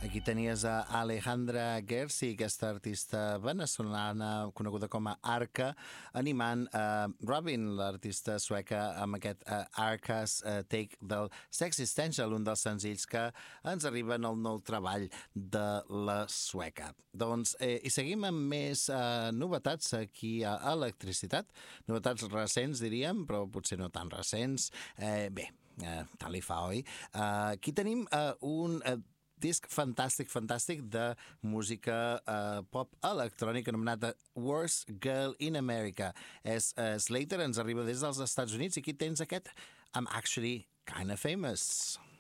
Aquí tenies a Alejandra Gersi, aquesta artista venezolana coneguda com a Arca, animant Robin, l'artista sueca, amb aquest Arca's Take del Sexistential, un dels senzills que ens arriben al nou treball de la sueca. Doncs, i seguim amb més novetats aquí a Electricitat, novetats recents, diríem, però potser no tan recents. Bé, tant li fa, oi? Aquí tenim un disc fantàstic de música pop electrònica anomenat Worst Girl in America. Slater ens arriba des dels Estats Units i aquí tens aquest I'm Actually Kinda Famous.